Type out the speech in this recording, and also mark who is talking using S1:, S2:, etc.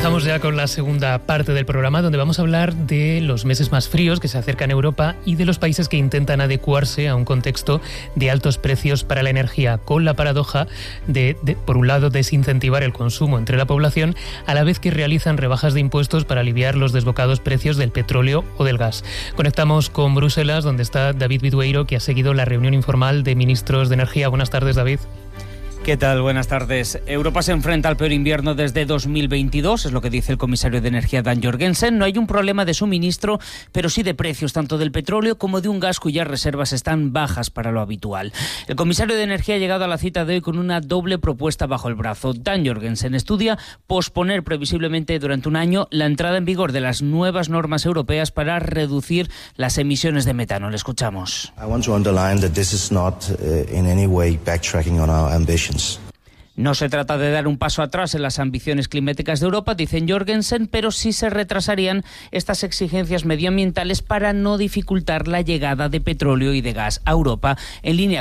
S1: Comenzamos ya con la segunda parte del programa, donde vamos a hablar de los meses más fríos que se acercan a Europa y de los países que intentan adecuarse a un contexto de altos precios para la energía, con la paradoja de por un lado, desincentivar el consumo entre la población, a la vez que realizan rebajas de impuestos para aliviar los desbocados precios del petróleo o del gas. Conectamos con Bruselas, donde está David Bidueiro, que ha seguido la reunión informal de ministros de energía. Buenas tardes, David.
S2: ¿Qué tal? Buenas tardes. Europa se enfrenta al peor invierno desde 2022, es lo que dice el comisario de Energía Dan Jorgensen. No hay un problema de suministro, pero sí de precios, tanto del petróleo como de un gas cuyas reservas están bajas para lo habitual. El comisario de Energía ha llegado a la cita de hoy con una doble propuesta bajo el brazo. Dan Jorgensen estudia posponer previsiblemente durante un año la entrada en vigor de las nuevas normas europeas para reducir las emisiones de metano. Le escuchamos.
S3: I want to underline that this is not in any way backtracking on our ambitions.
S2: No se trata de dar un paso atrás en las ambiciones climáticas de Europa, dicen Jorgensen, pero sí se retrasarían estas exigencias medioambientales para no dificultar la llegada de petróleo y de gas a Europa, en línea